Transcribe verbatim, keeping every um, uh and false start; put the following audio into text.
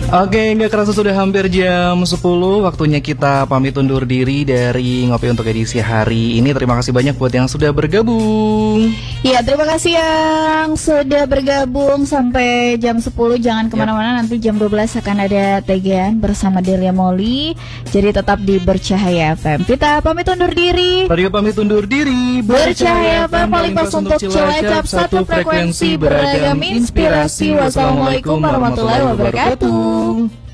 Oke, nggak kerasa sudah hampir jam sepuluh. Waktunya kita pamit undur diri dari Ngopi untuk edisi hari ini. Terima kasih banyak buat yang sudah bergabung. Ya, terima kasih yang sudah bergabung sampai jam sepuluh. Jangan kemana-mana, yep. Nanti jam dua belas akan ada Tegean bersama Delia Molly. Jadi tetap di Bercahaya F M. Kita pamit undur diri. Radio pamit undur diri. Bercahaya F M, paling pas untuk Cilacap. Satu frekuensi, beragam inspirasi. Wassalamualaikum warahmatullahi wabarakatuh.